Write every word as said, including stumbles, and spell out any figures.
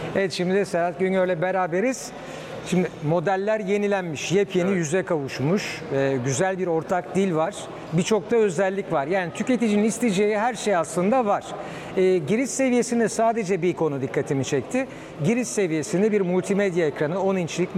Evet, şimdi de Serhat Güngör'le beraberiz. Şimdi modeller yenilenmiş, yepyeni Evet. yüze kavuşmuş, e, güzel bir ortak dil var, birçok da özellik var. Yani tüketicinin isteyeceği her şey aslında var. E, giriş seviyesinde sadece bir konu dikkatimi çekti. Giriş seviyesinde bir multimedya ekranı, on inçlik